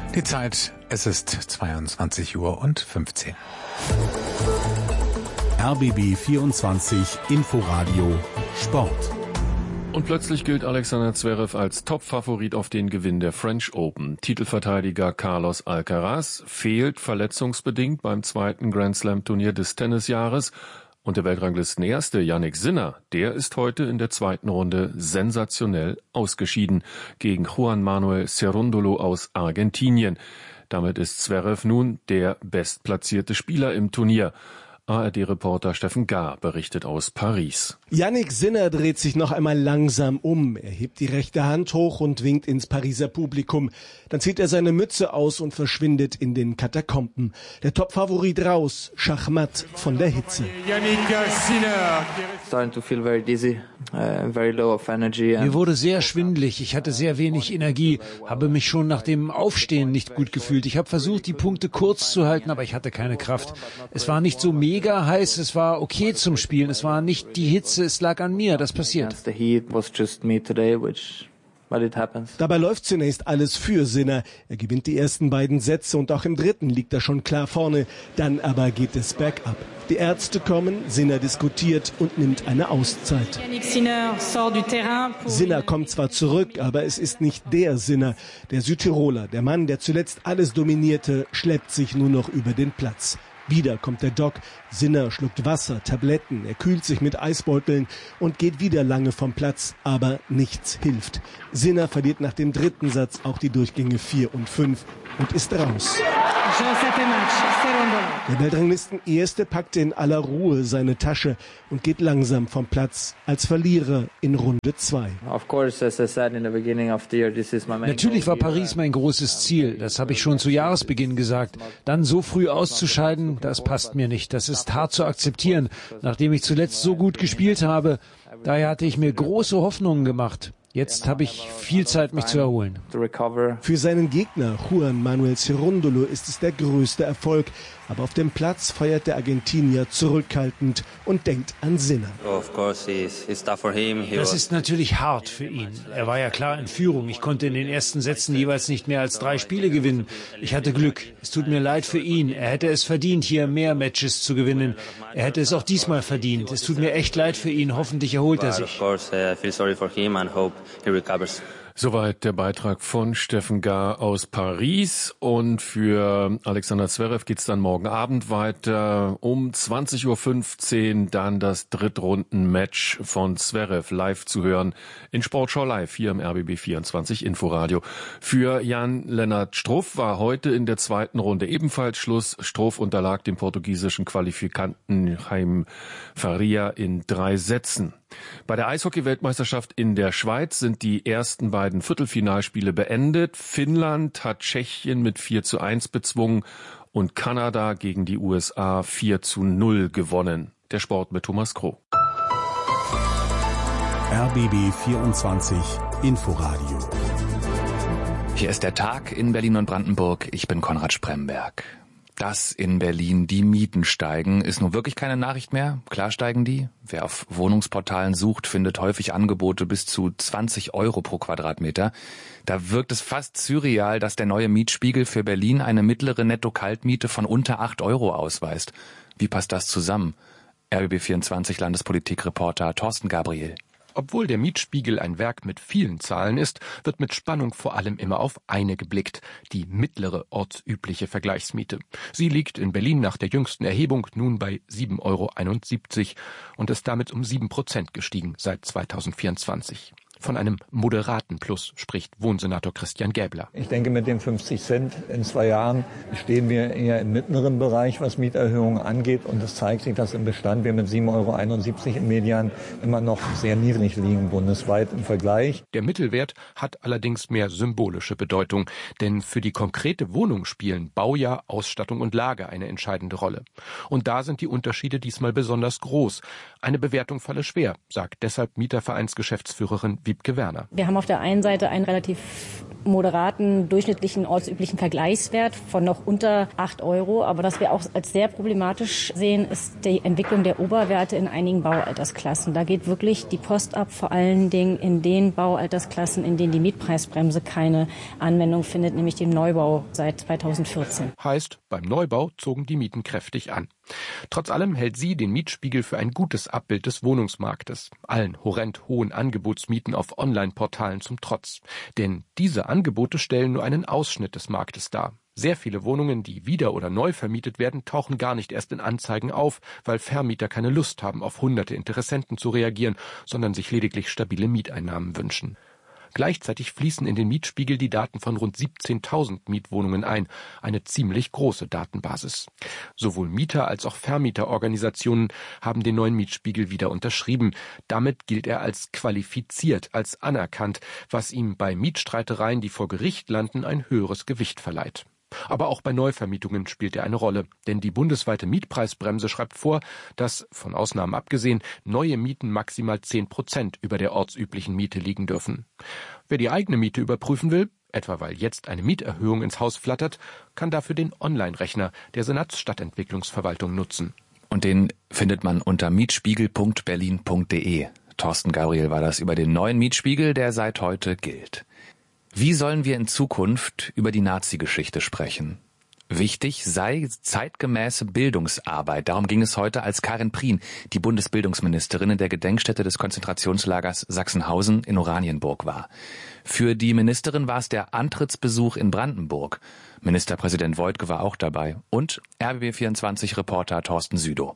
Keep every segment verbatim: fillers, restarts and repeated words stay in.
Die Zeit, es ist zweiundzwanzig Uhr und fünfzehn. R B B vierundzwanzig Inforadio Sport. Und plötzlich gilt Alexander Zverev als Top-Favorit auf den Gewinn der French Open. Titelverteidiger Carlos Alcaraz fehlt verletzungsbedingt beim zweiten Grand-Slam-Turnier des Tennisjahres. Und der Weltranglistenerste Jannik Sinner, der ist heute in der zweiten Runde sensationell ausgeschieden gegen Juan Manuel Cerúndolo aus Argentinien. Damit ist Zverev nun der bestplatzierte Spieler im Turnier. A R D-Reporter Steffen Gahr berichtet aus Paris. Jannik Sinner dreht sich noch einmal langsam um. Er hebt die rechte Hand hoch und winkt ins Pariser Publikum. Dann zieht er seine Mütze aus und verschwindet in den Katakomben. Der Topfavorit raus, schachmatt von der Hitze. Mir wurde sehr schwindelig, ich hatte sehr wenig Energie, habe mich schon nach dem Aufstehen nicht gut gefühlt. Ich habe versucht, die Punkte kurz zu halten, aber ich hatte keine Kraft. Es war nicht so mega heiß, es war okay zum Spielen, es war nicht die Hitze, es lag an mir, das passiert. Dabei läuft zunächst alles für Sinner. Er gewinnt die ersten beiden Sätze und auch im dritten liegt er schon klar vorne. Dann aber geht es bergab. Die Ärzte kommen, Sinner diskutiert und nimmt eine Auszeit. Sinner kommt zwar zurück, aber es ist nicht der Sinner. Der Südtiroler, der Mann, der zuletzt alles dominierte, schleppt sich nur noch über den Platz. Wieder kommt der Doc. Sinner schluckt Wasser, Tabletten, er kühlt sich mit Eisbeuteln und geht wieder lange vom Platz, aber nichts hilft. Sinner verliert nach dem dritten Satz auch die Durchgänge vier und fünf und ist raus. Der Weltranglisten-Erste packte in aller Ruhe seine Tasche und geht langsam vom Platz als Verlierer in Runde zwei. Natürlich war Paris mein großes Ziel, das habe ich schon zu Jahresbeginn gesagt. Dann so früh auszuscheiden, das passt mir nicht. Das ist hart zu akzeptieren, nachdem ich zuletzt so gut gespielt habe. Daher hatte ich mir große Hoffnungen gemacht. Jetzt habe ich viel Zeit, mich zu erholen. Für seinen Gegner Juan Manuel Cerúndolo ist es der größte Erfolg. Aber auf dem Platz feiert der Argentinier zurückhaltend und denkt an Sinner. Das ist natürlich hart für ihn. Er war ja klar in Führung. Ich konnte in den ersten Sätzen jeweils nicht mehr als drei Spiele gewinnen. Ich hatte Glück. Es tut mir leid für ihn. Er hätte es verdient, hier mehr Matches zu gewinnen. Er hätte es auch diesmal verdient. Es tut mir echt leid für ihn. Hoffentlich erholt er sich. Soweit der Beitrag von Steffen Gahr aus Paris. Und für Alexander Zverev geht's dann morgen Abend weiter. Um zwanzig Uhr fünfzehn dann das Drittrunden-Match von Zverev live zu hören in Sportschau Live hier im R B B vierundzwanzig Inforadio. Für Jan-Lennart Struff war heute in der zweiten Runde ebenfalls Schluss. Struff unterlag dem portugiesischen Qualifikanten Jaime Faria in drei Sätzen. Bei der Eishockey-Weltmeisterschaft in der Schweiz sind die ersten beiden Viertelfinalspiele beendet. Finnland hat Tschechien mit vier zu eins bezwungen und Kanada gegen die U S A vier zu null gewonnen. Der Sport mit Thomas Kroh. R B B vierundzwanzig Inforadio. Hier ist der Tag in Berlin und Brandenburg. Ich bin Konrad Spremberg. Dass in Berlin die Mieten steigen, ist nun wirklich keine Nachricht mehr. Klar steigen die. Wer auf Wohnungsportalen sucht, findet häufig Angebote bis zu zwanzig Euro pro Quadratmeter. Da wirkt es fast surreal, dass der neue Mietspiegel für Berlin eine mittlere Netto-Kaltmiete von unter acht Euro ausweist. Wie passt das zusammen? R B B vierundzwanzig Landespolitik-Reporter Thorsten Gabriel. Obwohl der Mietspiegel ein Werk mit vielen Zahlen ist, wird mit Spannung vor allem immer auf eine geblickt, die mittlere ortsübliche Vergleichsmiete. Sie liegt in Berlin nach der jüngsten Erhebung nun bei sieben Euro einundsiebzig und ist damit um sieben Prozent gestiegen seit zweitausendvierundzwanzig. Von einem moderaten Plus spricht Wohnsenator Christian Gäbler. Ich denke, mit den fünfzig Cent in zwei Jahren stehen wir eher im mittleren Bereich, was Mieterhöhungen angeht. Und es zeigt sich, dass im Bestand wir mit sieben Euro einundsiebzig im Median immer noch sehr niedrig liegen, bundesweit im Vergleich. Der Mittelwert hat allerdings mehr symbolische Bedeutung. Denn für die konkrete Wohnung spielen Baujahr, Ausstattung und Lage eine entscheidende Rolle. Und da sind die Unterschiede diesmal besonders groß. Eine Bewertung falle schwer, sagt deshalb Mietervereinsgeschäftsführerin Wiebke Werner. Wir haben auf der einen Seite einen relativ moderaten, durchschnittlichen, ortsüblichen Vergleichswert von noch unter acht Euro. Aber was wir auch als sehr problematisch sehen, ist die Entwicklung der Oberwerte in einigen Baualtersklassen. Da geht wirklich die Post ab, vor allen Dingen in den Baualtersklassen, in denen die Mietpreisbremse keine Anwendung findet, nämlich dem Neubau seit zweitausendvierzehn. Heißt, beim Neubau zogen die Mieten kräftig an. Trotz allem hält sie den Mietspiegel für ein gutes Abbild des Wohnungsmarktes, allen horrend hohen Angebotsmieten auf Online-Portalen zum Trotz. Denn diese Angebote stellen nur einen Ausschnitt des Marktes dar. Sehr viele Wohnungen, die wieder oder neu vermietet werden, tauchen gar nicht erst in Anzeigen auf, weil Vermieter keine Lust haben, auf hunderte Interessenten zu reagieren, sondern sich lediglich stabile Mieteinnahmen wünschen. Gleichzeitig fließen in den Mietspiegel die Daten von rund siebzehntausend Mietwohnungen ein, eine ziemlich große Datenbasis. Sowohl Mieter als auch Vermieterorganisationen haben den neuen Mietspiegel wieder unterschrieben. Damit gilt er als qualifiziert, als anerkannt, was ihm bei Mietstreitereien, die vor Gericht landen, ein höheres Gewicht verleiht. Aber auch bei Neuvermietungen spielt er eine Rolle, denn die bundesweite Mietpreisbremse schreibt vor, dass, von Ausnahmen abgesehen, neue Mieten maximal zehn Prozent über der ortsüblichen Miete liegen dürfen. Wer die eigene Miete überprüfen will, etwa weil jetzt eine Mieterhöhung ins Haus flattert, kann dafür den Online-Rechner der Senatsstadtentwicklungsverwaltung nutzen. Und den findet man unter mietspiegel punkt berlin punkt de. Thorsten Gabriel war das über den neuen Mietspiegel, der seit heute gilt. Wie sollen wir in Zukunft über die Nazi-Geschichte sprechen? Wichtig sei zeitgemäße Bildungsarbeit. Darum ging es heute, als Karin Prien, die Bundesbildungsministerin, in der Gedenkstätte des Konzentrationslagers Sachsenhausen in Oranienburg war. Für die Ministerin war es der Antrittsbesuch in Brandenburg. Ministerpräsident Woidke war auch dabei. Und R B B vierundzwanzig-Reporter Thorsten Südow.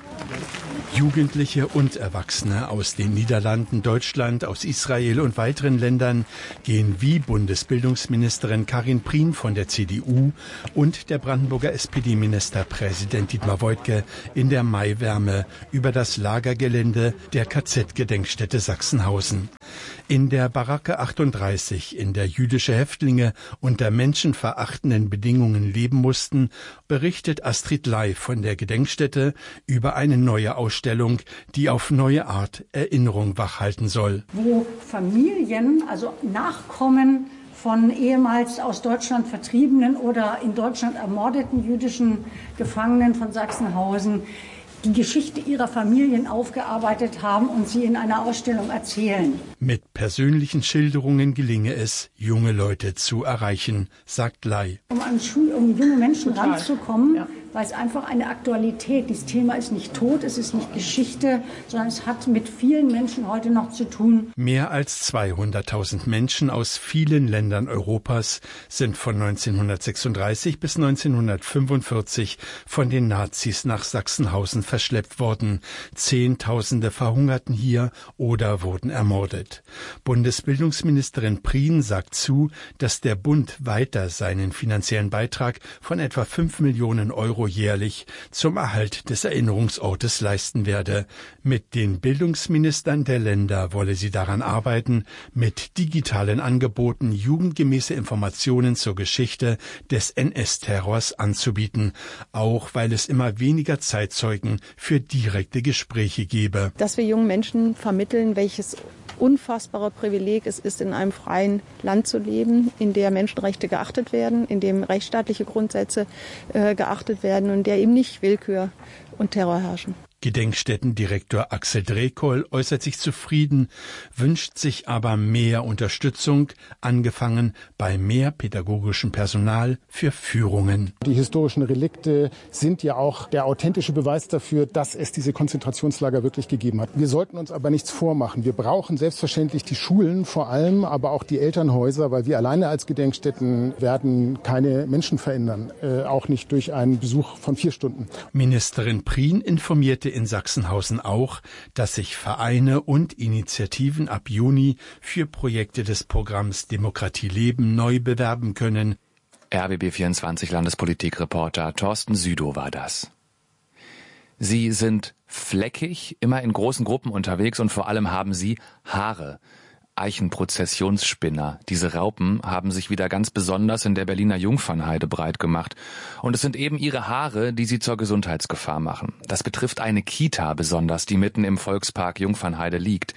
Jugendliche und Erwachsene aus den Niederlanden, Deutschland, aus Israel und weiteren Ländern gehen wie Bundesbildungsministerin Karin Prien von der C D U und der Brandenburger S P D-Ministerpräsident Dietmar Woidke in der Maiwärme über das Lagergelände der K Z-Gedenkstätte Sachsenhausen. In der Baracke achtunddreißig, in der jüdische Häftlinge unter menschenverachtenden Bedingungen leben mussten, berichtet Astrid Ley von der Gedenkstätte über eine neue Ausstellung, die auf neue Art Erinnerung wachhalten soll. Wo Familien, also Nachkommen von ehemals aus Deutschland vertriebenen oder in Deutschland ermordeten jüdischen Gefangenen von Sachsenhausen, die Geschichte ihrer Familien aufgearbeitet haben und sie in einer Ausstellung erzählen. Mit persönlichen Schilderungen gelinge es, junge Leute zu erreichen, sagt Ley. Um an Schul- um junge Menschen Total. ranzukommen, ja. Weil es einfach eine Aktualität, dieses Thema ist nicht tot, es ist nicht Geschichte, sondern es hat mit vielen Menschen heute noch zu tun. Mehr als zweihunderttausend Menschen aus vielen Ländern Europas sind von neunzehnhundertsechsunddreißig bis neunzehnhundertfünfundvierzig von den Nazis nach Sachsenhausen verschleppt worden. Zehntausende verhungerten hier oder wurden ermordet. Bundesbildungsministerin Prien sagt zu, dass der Bund weiter seinen finanziellen Beitrag von etwa fünf Millionen Euro jährlich zum Erhalt des Erinnerungsortes leisten werde. Mit den Bildungsministern der Länder wolle sie daran arbeiten, mit digitalen Angeboten jugendgemäße Informationen zur Geschichte des N S-Terrors anzubieten, auch weil es immer weniger Zeitzeugen für direkte Gespräche gebe. Dass wir jungen Menschen vermitteln, welches unfassbare Privileg es ist, in einem freien Land zu leben, in der Menschenrechte geachtet werden, in dem rechtsstaatliche Grundsätze äh, geachtet werden und in der eben nicht Willkür und Terror herrschen. Gedenkstättendirektor Axel Drekoll äußert sich zufrieden, wünscht sich aber mehr Unterstützung, angefangen bei mehr pädagogischem Personal für Führungen. Die historischen Relikte sind ja auch der authentische Beweis dafür, dass es diese Konzentrationslager wirklich gegeben hat. Wir sollten uns aber nichts vormachen. Wir brauchen selbstverständlich die Schulen vor allem, aber auch die Elternhäuser, weil wir alleine als Gedenkstätten werden keine Menschen verändern, äh, auch nicht durch einen Besuch von vier Stunden. Ministerin Prien informierte in Sachsenhausen auch, dass sich Vereine und Initiativen ab Juni für Projekte des Programms Demokratie leben neu bewerben können. R B B vierundzwanzig Landespolitikreporter Thorsten Südow war das. Sie sind fleckig, immer in großen Gruppen unterwegs und vor allem haben sie Haare. Eichenprozessionsspinner. Diese Raupen haben sich wieder ganz besonders in der Berliner Jungfernheide breit gemacht. Und es sind eben ihre Haare, die sie zur Gesundheitsgefahr machen. Das betrifft eine Kita besonders, die mitten im Volkspark Jungfernheide liegt.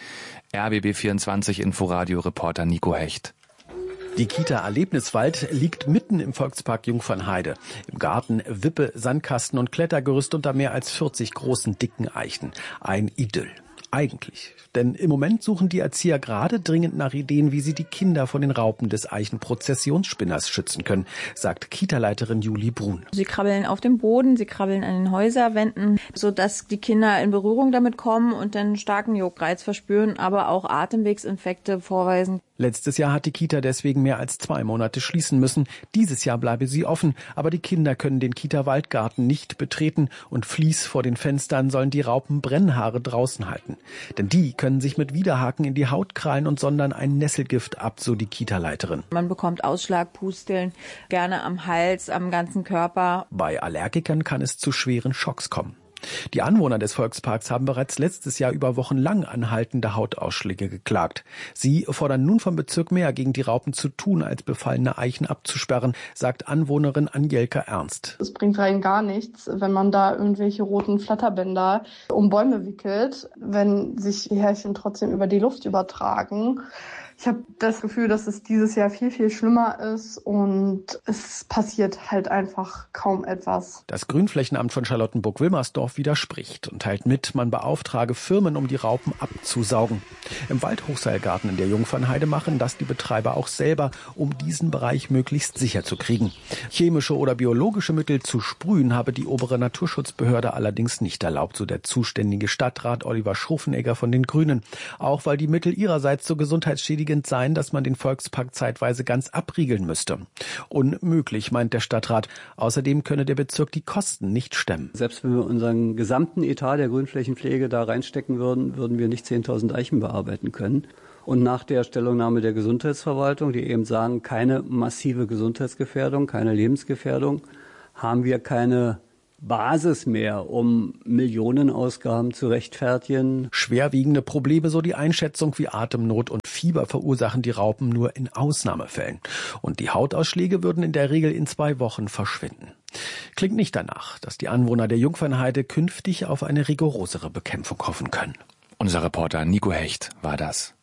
R B B vierundzwanzig Inforadio-Reporter Nico Hecht. Die Kita Erlebniswald liegt mitten im Volkspark Jungfernheide. Im Garten Wippe, Sandkasten und Klettergerüst unter mehr als vierzig großen, dicken Eichen. Ein Idyll. Eigentlich. Denn im Moment suchen die Erzieher gerade dringend nach Ideen, wie sie die Kinder vor den Raupen des Eichenprozessionsspinners schützen können, sagt Kita-Leiterin Julie Brun. Sie krabbeln auf dem Boden, sie krabbeln an den Häuserwänden, sodass die Kinder in Berührung damit kommen und dann starken Juckreiz verspüren, aber auch Atemwegsinfekte vorweisen. Letztes Jahr hat die Kita deswegen mehr als zwei Monate schließen müssen. Dieses Jahr bleibe sie offen, aber die Kinder können den Kita-Waldgarten nicht betreten und Vlies vor den Fenstern sollen die Raupen Brennhaare draußen halten. Denn die können sich mit Widerhaken in die Haut krallen und sondern ein Nesselgift ab, so die Kita-Leiterin. Man bekommt Ausschlag, Pusteln, gerne am Hals, am ganzen Körper. Bei Allergikern kann es zu schweren Schocks kommen. Die Anwohner des Volksparks haben bereits letztes Jahr über Wochen lang anhaltende Hautausschläge geklagt. Sie fordern nun vom Bezirk mehr gegen die Raupen zu tun, als befallene Eichen abzusperren, sagt Anwohnerin Anjelka Ernst. Es bringt rein gar nichts, wenn man da irgendwelche roten Flatterbänder um Bäume wickelt, wenn sich die Härchen trotzdem über die Luft übertragen. Ich habe das Gefühl, dass es dieses Jahr viel, viel schlimmer ist und es passiert halt einfach kaum etwas. Das Grünflächenamt von Charlottenburg-Wilmersdorf widerspricht und teilt mit, man beauftrage Firmen, um die Raupen abzusaugen. Im Waldhochseilgarten in der Jungfernheide machen das die Betreiber auch selber, um diesen Bereich möglichst sicher zu kriegen. Chemische oder biologische Mittel zu sprühen habe die obere Naturschutzbehörde allerdings nicht erlaubt, so der zuständige Stadtrat Oliver Schroffenegger von den Grünen. Auch weil die Mittel ihrerseits so gesundheitsschädigend sein, dass man den Volkspark zeitweise ganz abriegeln müsste. Unmöglich, meint der Stadtrat. Außerdem könne der Bezirk die Kosten nicht stemmen. Selbst wenn wir unseren gesamten Etat der Grünflächenpflege da reinstecken würden, würden wir nicht zehntausend Eichen bearbeiten können. Und nach der Stellungnahme der Gesundheitsverwaltung, die eben sagen, keine massive Gesundheitsgefährdung, keine Lebensgefährdung, haben wir keine Basis mehr, um Millionenausgaben zu rechtfertigen. Schwerwiegende Probleme, so die Einschätzung, wie Atemnot und Fieber verursachen die Raupen nur in Ausnahmefällen. Und die Hautausschläge würden in der Regel in zwei Wochen verschwinden. Klingt nicht danach, dass die Anwohner der Jungfernheide künftig auf eine rigorosere Bekämpfung hoffen können. Unser Reporter Nico Hecht war das.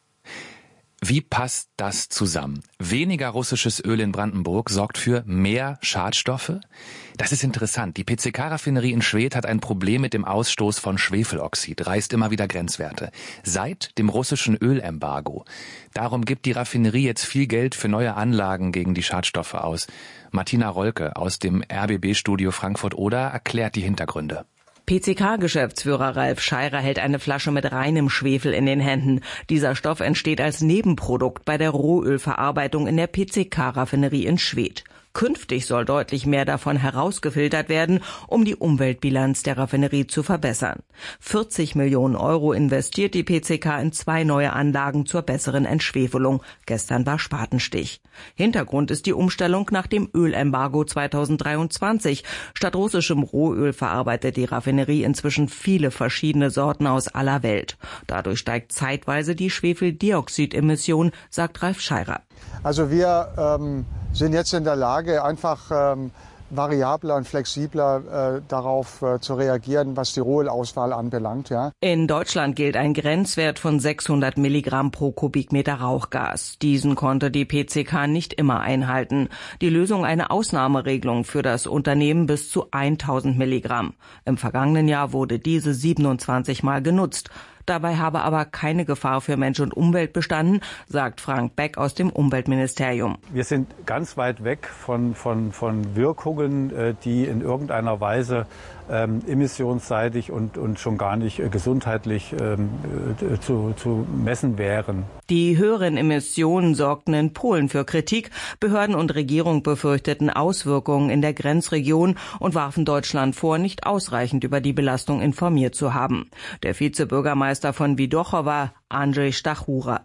Wie passt das zusammen? Weniger russisches Öl in Brandenburg sorgt für mehr Schadstoffe? Das ist interessant. Die P C K-Raffinerie in Schwedt hat ein Problem mit dem Ausstoß von Schwefeloxid, reißt immer wieder Grenzwerte. Seit dem russischen Ölembargo. Darum gibt die Raffinerie jetzt viel Geld für neue Anlagen gegen die Schadstoffe aus. Martina Rolke aus dem R B B-Studio Frankfurt-Oder erklärt die Hintergründe. P C K-Geschäftsführer Ralf Scheirer hält eine Flasche mit reinem Schwefel in den Händen. Dieser Stoff entsteht als Nebenprodukt bei der Rohölverarbeitung in der P C K-Raffinerie in Schwedt. Künftig soll deutlich mehr davon herausgefiltert werden, um die Umweltbilanz der Raffinerie zu verbessern. vierzig Millionen Euro investiert die P C K in zwei neue Anlagen zur besseren Entschwefelung. Gestern war Spatenstich. Hintergrund ist die Umstellung nach dem Ölembargo zweitausenddreiundzwanzig. Statt russischem Rohöl verarbeitet die Raffinerie inzwischen viele verschiedene Sorten aus aller Welt. Dadurch steigt zeitweise die Schwefeldioxidemission, sagt Ralf Scheirer. Also wir ähm, sind jetzt in der Lage, einfach ähm, variabler und flexibler äh, darauf äh, zu reagieren, was die Rohölauswahl anbelangt. Ja. In Deutschland gilt ein Grenzwert von sechshundert Milligramm pro Kubikmeter Rauchgas. Diesen konnte die P C K nicht immer einhalten. Die Lösung eine Ausnahmeregelung für das Unternehmen bis zu tausend Milligramm. Im vergangenen Jahr wurde diese siebenundzwanzig Mal genutzt. Dabei habe aber keine Gefahr für Mensch und Umwelt bestanden, sagt Frank Beck aus dem Umweltministerium. Wir sind ganz weit weg von, von, von Wirkungen, die in irgendeiner Weise ähm, emissionsseitig und, und schon gar nicht äh, gesundheitlich ähm, äh, zu, zu messen wären. Die höheren Emissionen sorgten in Polen für Kritik. Behörden und Regierung befürchteten Auswirkungen in der Grenzregion und warfen Deutschland vor, nicht ausreichend über die Belastung informiert zu haben. Der Vizebürgermeister von Widochowa, Andrzej Stachura.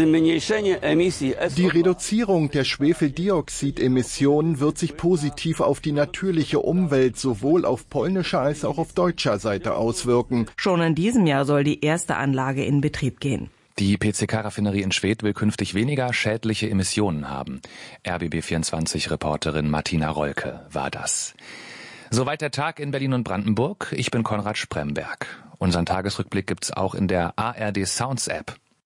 Die Reduzierung der Schwefeldioxidemissionen wird sich positiv auf die natürliche Umwelt sowohl auf polnischer als auch auf deutscher Seite auswirken. Schon in diesem Jahr soll die erste Anlage in Betrieb gehen. Die P C K-Raffinerie in Schwedt will künftig weniger schädliche Emissionen haben. R B B vierundzwanzig-Reporterin Martina Rolke war das. Soweit der Tag in Berlin und Brandenburg. Ich bin Konrad Spremberg. Unseren Tagesrückblick gibt's auch in der A R D Sounds App.